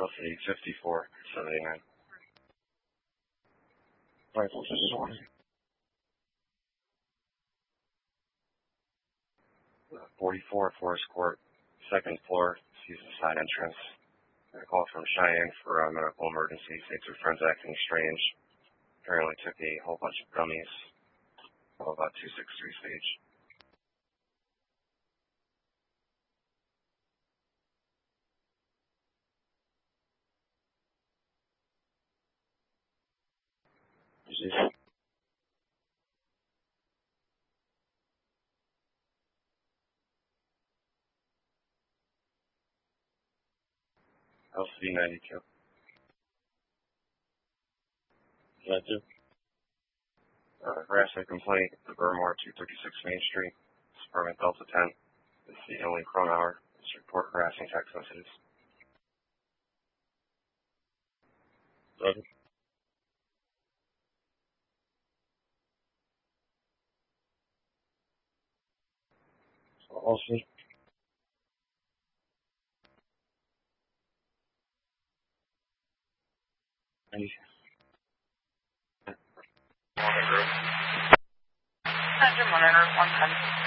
custody 5479. Rifle 44 Forest Court, second floor, sees the side entrance. A call from Cheyenne for a medical emergency. States her friend's acting strange. Apparently took a whole bunch of gummies. About 263 stage. LCD 92. That too? Harassment complaint, the Burmore 236 Main Street, Department Delta 10. It's the only Chrome hour. It's report harassing text messages. Also, Center Monitor 110.